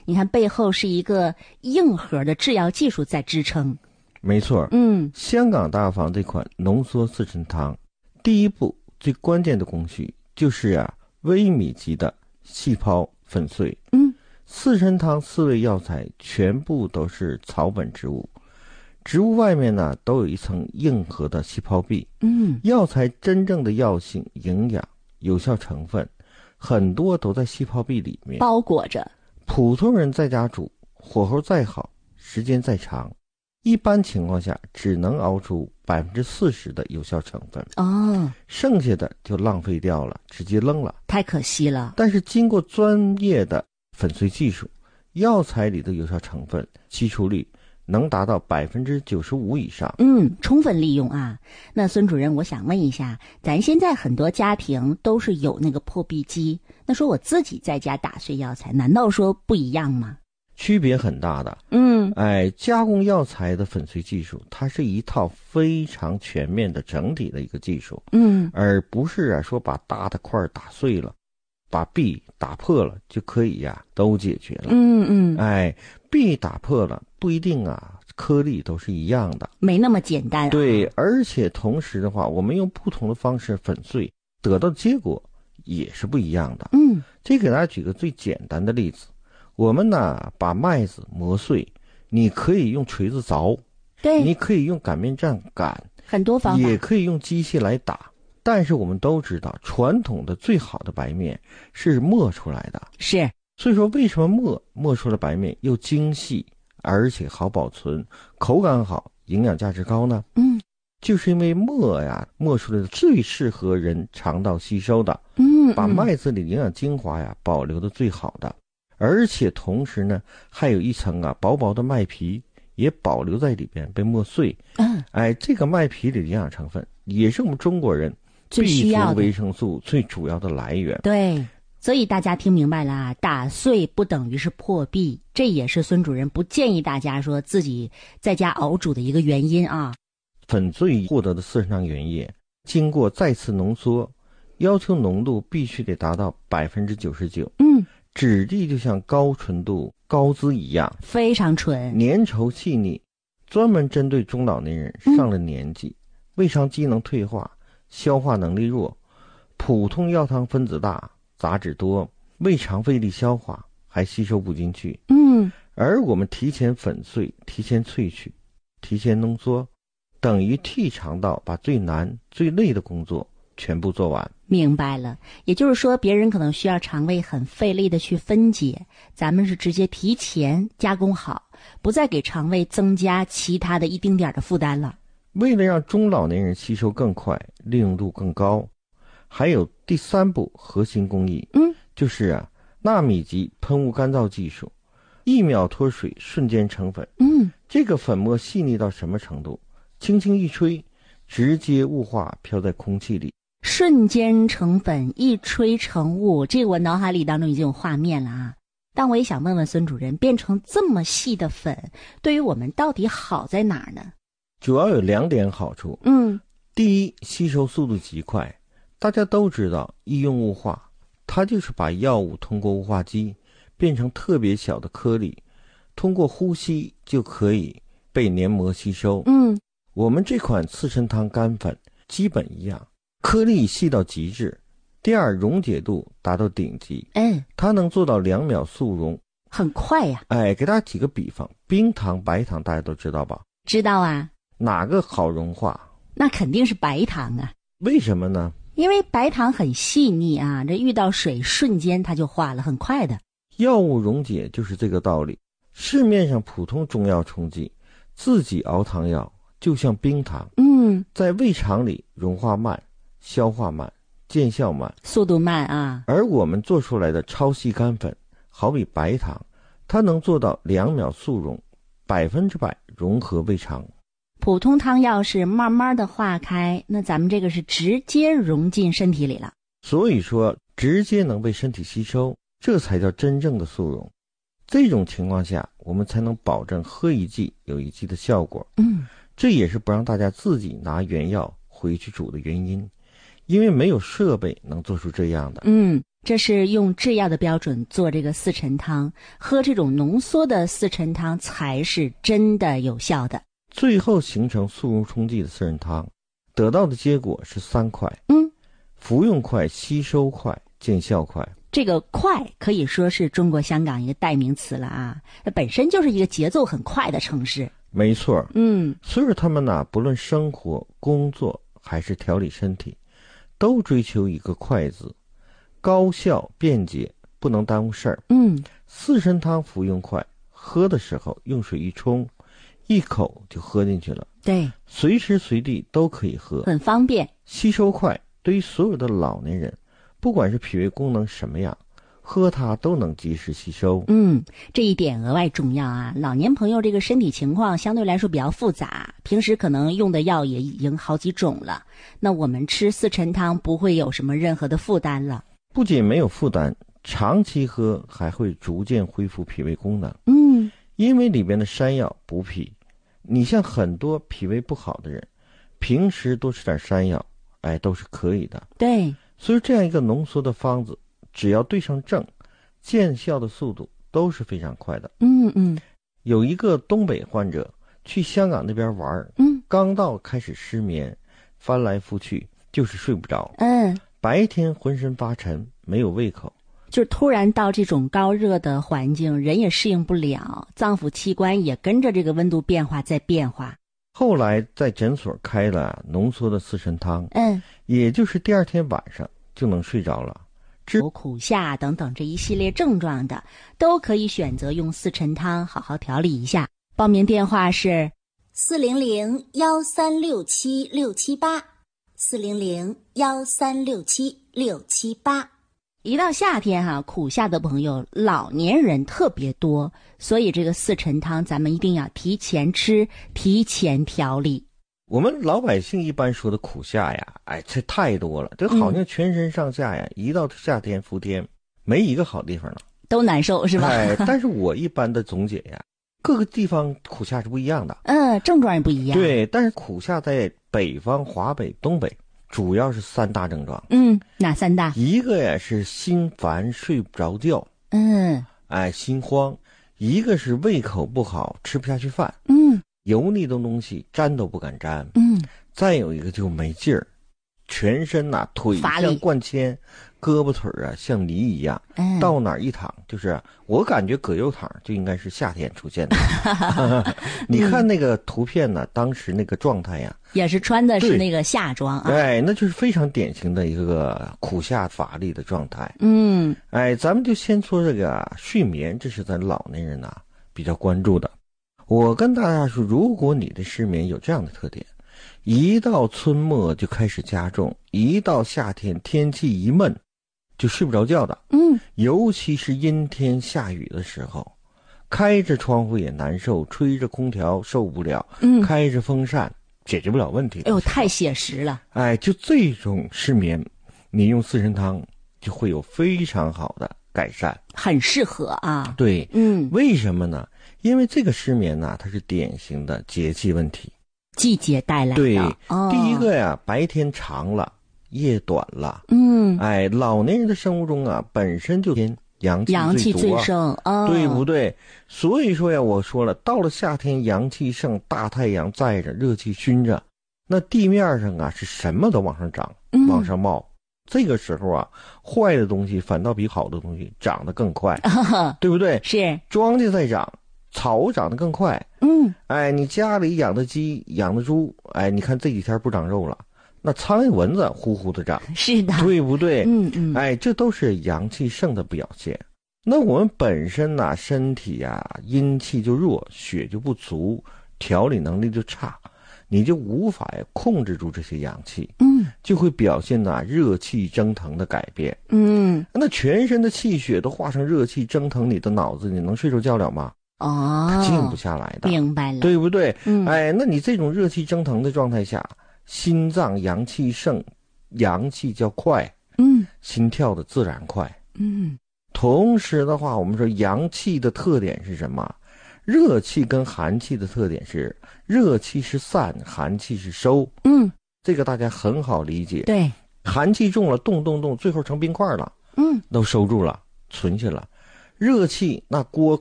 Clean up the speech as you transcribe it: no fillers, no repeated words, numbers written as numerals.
你看背后是一个硬核的制药技术在支撑。 没错，香港大房这款浓缩四神汤，第一步最关键的工序就是微米级的细胞粉碎。四神汤4味药材全部都是草本植物，植物外面呢都有一层硬核的细胞壁。药材真正的药性、营养、有效成分很多都在细胞壁里面包裹着。 普通人在家煮，火候再好，时间再长，一般情况下只能熬出40%的有效成分。剩下的就浪费掉了，直接扔了， 太可惜了。 但是经过专业的粉碎技术，药材里的有效成分吸出率能达到95%以上。 充分利用啊。那孙主任，我想问一下，咱现在很多家庭都是有那个破壁机，那说我自己在家打碎药材，难道说不一样吗？ 区别很大的。加工药材的粉碎技术，它是一套非常全面的整体的一个技术。而不是说把大的块打碎了，把壁打破了就可以都解决了。壁打破了不一定颗粒都是一样的， 没那么简单。 对，而且同时的话，我们用不同的方式粉碎，得到的结果也是不一样的。这给大家举个最简单的例子，我们呢把麦子磨碎，你可以用锤子凿，对，你可以用擀面杖擀， 很多方法， 也可以用机器来打。但是我们都知道，传统的最好的白面是磨出来的。 是， 所以说为什么磨出来白面又精细，而且好保存，口感好，营养价值高呢？就是因为磨出来的最适合人肠道吸收的，把麦子里营养精华保留的最好的，而且同时呢，还有一层薄薄的麦皮也保留在里边，被磨碎。这个麦皮里的营养成分也是我们中国人最需要的维生素最主要的来源。 对，所以大家听明白了，打碎不等于是破壁，这也是孙主任不建议大家说自己在家熬煮的一个原因啊。 粉碎获得的四神汤原液经过再次浓缩，要求浓度必须得达到99%。质地就像高纯度高脂一样， 非常纯， 粘稠细腻，专门针对中老年人上了年纪，胃肠机能退化，消化能力弱，普通药汤分子大，杂质多，胃肠费力消化，还吸收不进去。而我们提前粉碎，提前萃取，提前浓缩，等于替肠道把最难最累的工作全部做完。 明白了，也就是说别人可能需要肠胃很费力的去分解，咱们是直接提前加工好，不再给肠胃增加其他的一丁点的负担了。 为了让中老年人吸收更快，利用度更高，还有第3步核心工艺，就是纳米级喷雾干燥技术，1秒脱水瞬间成粉。这个粉末细腻到什么程度？轻轻一吹，直接雾化飘在空气里， 瞬间成粉，一吹成雾，这个我脑海里当中已经有画面了啊。但我也想问问孙主任，变成这么细的粉，对于我们到底好在哪儿呢？ 主要有2点好处。第一，吸收速度极快。大家都知道医用雾化，它就是把药物通过雾化机变成特别小的颗粒，通过呼吸就可以被黏膜吸收。我们这款四神汤干粉基本一样，颗粒细到极致。第二，溶解度达到顶级，它能做到2秒速溶， 很快呀。 给大家举个比方，冰糖、白糖大家都知道吧？ 知道啊。 哪个好融化？ 那肯定是白糖啊。 为什么呢？ 因为白糖很细腻啊，这遇到水瞬间它就化了，很快的。 药物溶解就是这个道理。市面上普通中药冲剂，自己熬汤药就像冰糖，在胃肠里融化慢，消化慢，见效慢， 速度慢啊。 而我们做出来的超细干粉，好比白糖，它能做到2秒速溶，100%融合胃肠。 普通汤药是慢慢的化开，那咱们这个是直接融进身体里了。 所以说直接能被身体吸收，这才叫真正的速溶。这种情况下，我们才能保证喝一剂有一剂的效果。这也是不让大家自己拿原药回去煮的原因，因为没有设备能做出这样的。 这是用制药的标准做这个四陈汤，喝这种浓缩的四陈汤才是真的有效的。 最后形成速溶冲剂的四陈汤，得到的结果是3快。服用快，吸收快，见效快。 这个快可以说是中国香港一个代名词了啊，它本身就是一个节奏很快的城市。 没错。所以说他们呢，不论生活、工作还是调理身体，都追求一个快字，高效便捷，不能耽误事儿。四神汤服用快，喝的时候用水一冲，一口就喝进去了。 对， 随时随地都可以喝， 很方便。 吸收快，对于所有的老年人，不管是脾胃功能什么样，喝它都能及时吸收。 这一点额外重要啊！老年朋友这个身体情况相对来说比较复杂，平时可能用的药也已经好几种了，那我们吃四陈汤不会有什么任何的负担了。 不仅没有负担，长期喝还会逐渐恢复脾胃功能。因为里边的山药补脾，你像很多脾胃不好的人，平时多吃点山药，都是可以的。 对， 所以这样一个浓缩的方子，只要对上症，见效的速度都是非常快的。有一个东北患者去香港那边玩，刚到开始失眠，翻来覆去就是睡不着。白天浑身发沉，没有胃口。 就是突然到这种高热的环境，人也适应不了，脏腑器官也跟着这个温度变化在变化。 后来在诊所开了浓缩的四神汤，也就是第2天晚上就能睡着了。 有苦下等等这一系列症状的，都可以选择用四陈汤好好调理一下。报名电话是 400-1367-678，400-1367-678。 一到夏天苦下的朋友老年人特别多，所以这个四陈汤咱们一定要提前吃，提前调理。 我们老百姓一般说的苦下呀，这太多了，这好像全身上下呀，一到夏天伏天，没一个好地方了， 都难受是吧？ 但是我一般的总结呀，各个地方苦下是不一样的， 症状也不一样。 对，但是苦下在北方、华北、东北，主要是3大症状。 哪3大？ 一个呀是心烦睡不着觉，心慌；一个是胃口不好，吃不下去饭，油腻的东西沾都不敢沾，再有一个就没劲儿，全身腿像灌铅，胳膊腿像泥一样，到哪儿一躺就是我感觉葛优躺就应该是夏天出现的。你看那个图片呢，当时那个状态呀， 也是穿的是那个夏装那就是非常典型的一个苦下乏力的状态。咱们就先说这个睡眠，这是咱老年人比较关注的。我跟大家说，如果你的失眠有这样的特点，一到春末就开始加重，一到夏天天气一闷就睡不着觉的，尤其是阴天下雨的时候，开着窗户也难受，吹着空调受不了，开着风扇解决不了问题。 太写实了。 就这种失眠，你用四神汤就会有非常好的改善， 很适合啊。 对，为什么呢？因为这个失眠它是典型的节气问题， 季节带来的。 对，第一个呀，白天长了，夜短了。老年人的生物钟本身就偏阳气最盛， 对不对？所以说呀，我说了，到了夏天阳气盛，大太阳在着，热气熏着，那地面上是什么都往上长，往上冒。这个时候坏的东西反倒比好的东西长得更快，对不对？ 是， 庄稼在长，草长得更快。你家里养的鸡养的猪，你看这几天不长肉了，那苍蝇蚊子呼呼的长， 是的， 对不对？这都是阳气盛的表现。那我们本身身体阴气就弱，血就不足，调理能力就差，你就无法控制住这些阳气，就会表现热气蒸腾的改变。那全身的气血都化成热气蒸腾你的脑子，你能睡着觉了吗？它静不下来的， 明白了， 对不对？那你这种热气蒸腾的状态下，心脏阳气盛，阳气较快，心跳的自然快。同时的话，我们说阳气的特点是什么？热气跟寒气的特点是，热气是散，寒气是收。这个大家很好理解。 对， 寒气重了，动，最后成冰块了。 都收住了，存下了。热气那锅